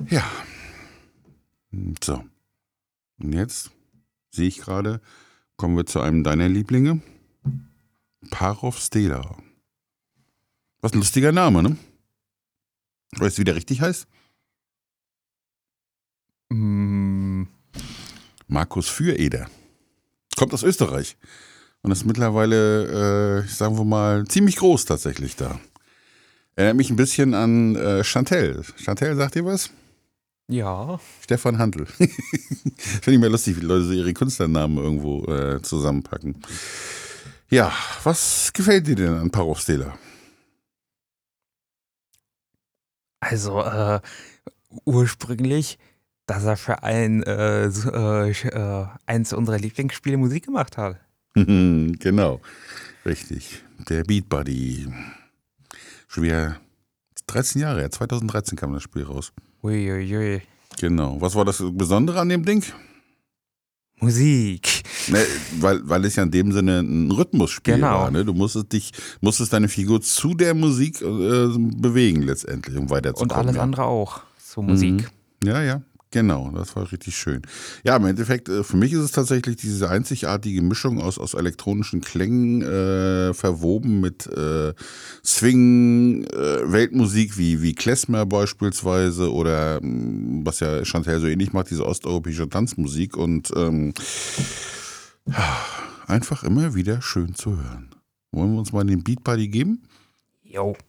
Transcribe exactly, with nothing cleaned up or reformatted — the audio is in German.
Ja. So. Und jetzt sehe ich gerade, kommen wir zu einem deiner Lieblinge. Parov Stela. Was ein lustiger Name, ne? Weißt du, wie der richtig heißt? Mm. Markus Füreder. Kommt aus Österreich. Und ist mittlerweile, äh, sagen wir mal, ziemlich groß tatsächlich da. Erinnert mich ein bisschen an äh, Chantel. Chantel, sagt ihr was? Ja. Stefan Handl. Finde ich mir lustig, wie Leute so ihre Künstlernamen irgendwo äh, zusammenpacken. Ja, was gefällt dir denn an Parov Stela? Also, äh, ursprünglich, dass er für ein, äh, so, äh, äh, eins unserer Lieblingsspiele Musik gemacht hat. Genau, richtig. Der Beat Buddy. Schon wieder dreizehn Jahre her, zwanzig dreizehn kam das Spiel raus. Uiuiui. Genau. Was war das Besondere an dem Ding? Musik. Ne, weil, weil es ja in dem Sinne ein Rhythmusspiel Genau. war. Ne? Du musstest dich, musstest deine Figur zu der Musik äh, bewegen letztendlich, um weiterzukommen. Und alles ja. andere auch. So Musik. Mhm. Ja, ja, genau. Das war richtig schön. Ja, im Endeffekt, äh, für mich ist es tatsächlich diese einzigartige Mischung aus, aus elektronischen Klängen äh, verwoben mit äh, Swing, äh, Weltmusik wie, wie Klezmer beispielsweise oder mh, was ja Chantal so ähnlich macht, diese osteuropäische Tanzmusik und ähm, einfach immer wieder schön zu hören. Wollen wir uns mal den Beat Buddy geben? Jo.